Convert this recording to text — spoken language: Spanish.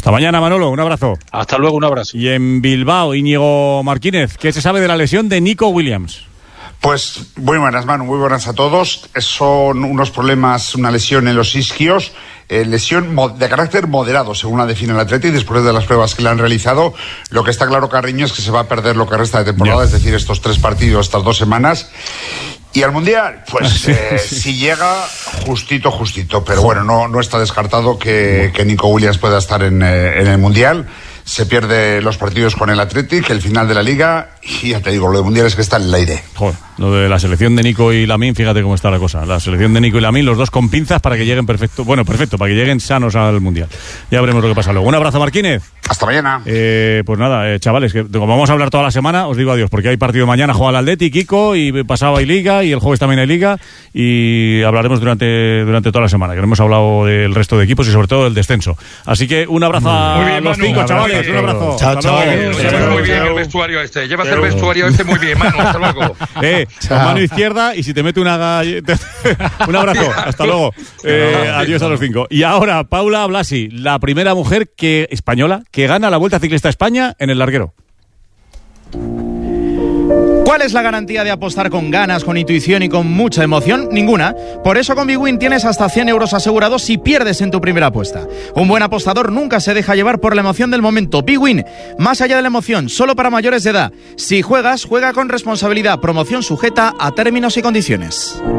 Hasta mañana, Manolo, un abrazo. Hasta luego, un abrazo. Y en Bilbao, Íñigo Martínez, ¿qué se sabe de la lesión de Nico Williams? Pues muy buenas, Manu, muy buenas a todos. Son unos problemas, una lesión en los isquios, lesión de carácter moderado, según la define el Atleti, después de las pruebas que le han realizado. Lo que está claro, Carriño, es que se va a perder lo que resta de temporada, es decir, estos 3 partidos, estas 2 semanas. Y al Mundial, pues si llega, justito, pero bueno, no está descartado que Nico Williams pueda estar en el Mundial. Se pierde los partidos con el Athletic, el final de la Liga, y ya te digo, lo de Mundial es que está en el aire. Joder, lo de la selección de Nico y Lamine, fíjate cómo está la cosa. La selección de Nico y Lamine, los dos con pinzas para que lleguen perfecto, para que lleguen sanos al Mundial. Ya veremos lo que pasa luego. Un abrazo, Martínez. Hasta mañana. Pues nada, chavales, que como vamos a hablar toda la semana, os digo adiós, porque hay partido mañana, juega el Athletic, Kiko, y pasado hay Liga, y el jueves también hay Liga, y hablaremos durante toda la semana, que no hemos hablado del resto de equipos y sobre todo del descenso. Así que un abrazo a los 5, chavales. Un abrazo. Chao, chavales. Llevas muy bien el vestuario este. Llevas el vestuario este muy bien, Manu. Hasta luego. Con mano izquierda, y si te mete una galleta. Un abrazo. Hasta luego. Adiós a los 5. Y ahora, Paula Blasi, la primera mujer española que gana la Vuelta Ciclista a España en el larguero. ¿Cuál es la garantía de apostar con ganas, con intuición y con mucha emoción? Ninguna. Por eso con BWIN tienes hasta 100 euros asegurados si pierdes en tu primera apuesta. Un buen apostador nunca se deja llevar por la emoción del momento. BWIN, más allá de la emoción, solo para mayores de edad. Si juegas, juega con responsabilidad. Promoción sujeta a términos y condiciones.